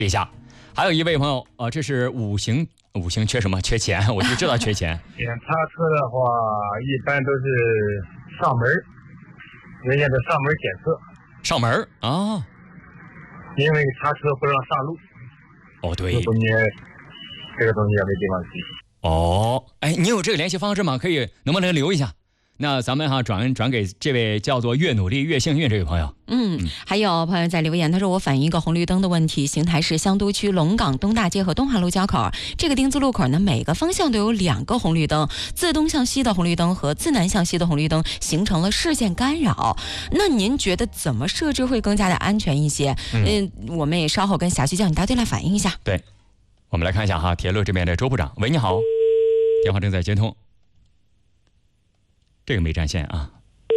别下。还有一位朋友，这是五行缺什么？缺钱，我就知道缺钱。 检查车的话，一般都是上门，人家的上门检测。 上门啊， 因为查车不让上路。 哦，对， 这个东西也没地方去。 哦，哎，你有这个联系方式吗？能不能留一下？那咱们转给这位叫做越努力越幸运这位朋友。 还有朋友在留言，他说我反映一个红绿灯的问题。邢台市香都区龙岗东大街和东华路交口，这个丁字路口呢，每个方向都有2个红绿灯，自东向西的红绿灯和自南向西的红绿灯形成了视线干扰。那您觉得怎么设置会更加的安全一些？我们也稍后跟辖区交警大队来反映一下。 对，我们来看一下哈，铁路这边的周部长，喂，你好，电话正在接通。这个没占线啊，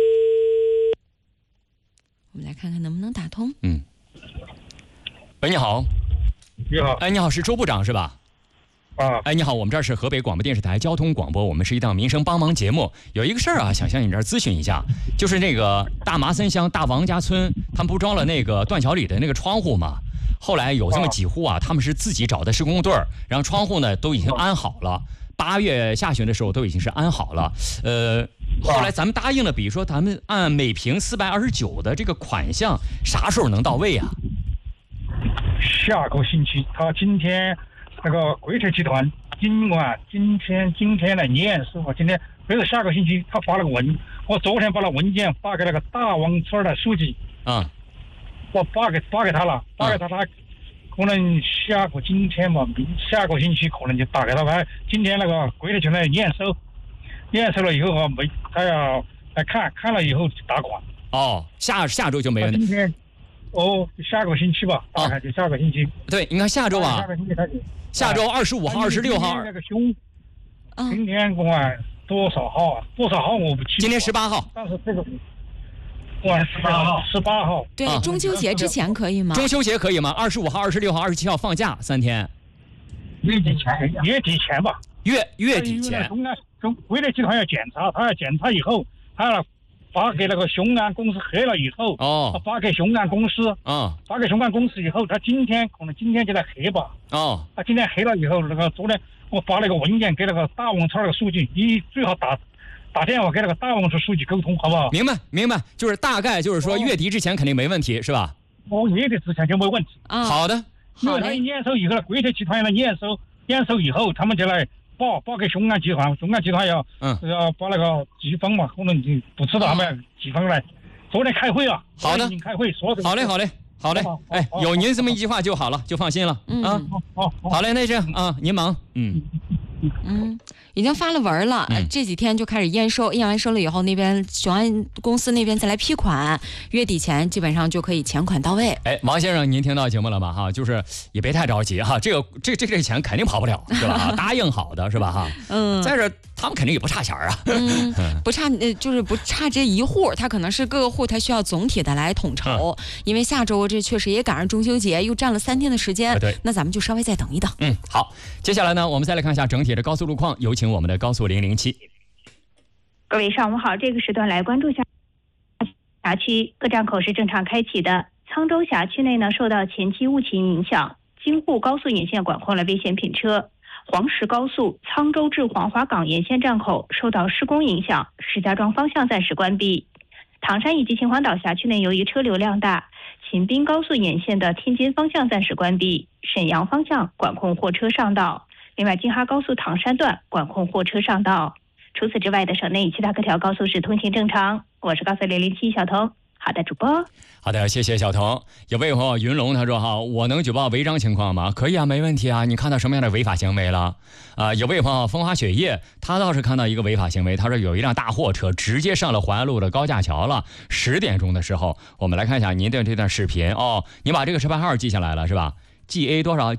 我们来看看能不能打通。 喂，你好。 你好。 哎，你好，是周部长是吧？ 啊。 哎，你好，我们这儿是河北广播电视台交通广播，我们是一档民生帮忙节目。有一个事儿啊，想向你这儿咨询一下，就是那个大麻森乡大王家村，他们不装了那个断桥里的那个窗户吗？后来有这么几户啊，他们是自己找的施工队儿，然后窗户呢都已经安好了。8月下旬的时候都已经是安好了，后来咱们答应了，比如说咱们按每平429的这个款项，啥时候能到位啊？ 下个星期，他今天那个贵特集团今天来验收，我今天不是下个星期他发了个文，我昨天把那文件发给那个大王村的书记，我发给他了，他可能下个今天嘛，下个星期可能就打给他吧。今天那个贵特集团验收了以后啊，他要来看了以后打款。 哦，下周就没问题。 今天下个星期吧，大概就下个星期。 对，你看下周啊，下周25号、26号。 那个今天多少号啊？多少号我不清楚。 今天18号。 但是这个。18号， 对，中秋节之前可以吗？ 中秋节可以吗？25号、26号、27号放假3天。 月底前吧。 月底前。 从贵特集团要检查，他要检查以后，他要发给那个雄安公司核了以后，发给雄安公司，发给雄安公司以后，他今天就在核吧。他今天核了以后，那个昨天我发了一个文件给那个大王村那个书记，你最好打电话给那个大王村书记沟通，好不好？ 明白，就是大概就是说月底之前肯定没问题，是吧？ 月底之前就没问题。 好的。 因为他验收以后，贵特集团的验收以后，他们就来报给雄安集团，雄安集团要把那个几分嘛，可能就不知道他们几分来。昨天开会了， 好的， 已经开会说的。 好嘞，哎，有您这么一句话就好了，就放心了啊。好嘞，那这样啊，您忙， 已经发了文了，这几天就开始验收，验完收了以后，那边雄安公司那边再来批款，月底前基本上就可以钱款到位。 哎，王先生，您听到节目了吗？哈，就是也别太着急哈，这钱肯定跑不了，是吧？答应好的是吧？哈，再者他们肯定也不差钱啊， 不差，就是不差这一户，他可能是各个户他需要总体的来统筹，因为下周这确实也赶上中秋节，又占了3天的时间， 对， 那咱们就稍微再等一等。 好，接下来呢，我们再来看一下整体的高速路况，有请我们的高速007。 各位上午好，这个时段来关注辖区各站口是正常开启的。沧州辖区内呢，受到前期雾情影响，京沪高速沿线管控了危险品车。黄石高速沧州至黄花岗沿线站口受到施工影响，石家庄方向暂时关闭。唐山以及秦皇岛辖区内由于车流量大，秦滨高速沿线的天津方向暂时关闭，沈阳方向管控货车上道。另外，京哈高速唐山段管控货车上道。除此之外的省内其他各条高速是通行正常。我是高速007小童。好的，主播。 好的，谢谢小童。有位朋友云龙他说哈，我能举报违章情况吗？可以啊，没问题啊。你看到什么样的违法行为了？有位朋友风花雪夜，他倒是看到一个违法行为，他说有一辆大货车直接上了淮安路的高架桥了。10点钟的时候，我们来看一下您的这段视频哦。你把这个车牌号记下来了是吧？GA 多少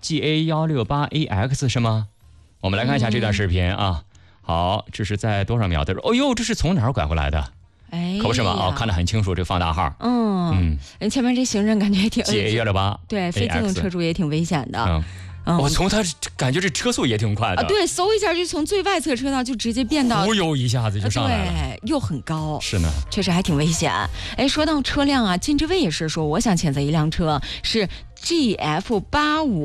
？GA168AX 是吗？我们来看一下这段视频啊。好，这是在多少秒的时候？哦呦，这是从哪儿拐回来的？可不是吗？看得很清楚，这个放大号。 前面这行人感觉也挺 GA168， 对，非机动车主也挺危险的。 我从他感觉这车速也挺快的对，嗖一下就从最外侧车道就直接变到， 忽悠一下子就上来了， 对，又很高， 是呢， 确实还挺危险。哎，说到车辆啊，金志卫也是说，我想谴责一辆车是 GF85。